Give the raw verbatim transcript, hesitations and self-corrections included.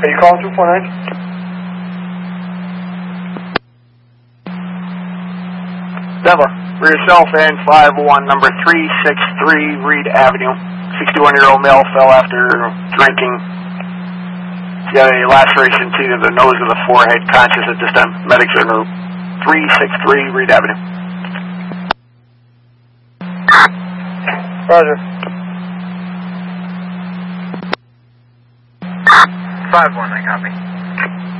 Are you calling two four nine? Denver, for yourself and five one, number three six three Reed Avenue. sixty-one-year-old male fell after drinking. He's got a laceration to the nose of the forehead, conscious at this time. Medics are in three six three Reed Avenue. Roger. five one, I copy.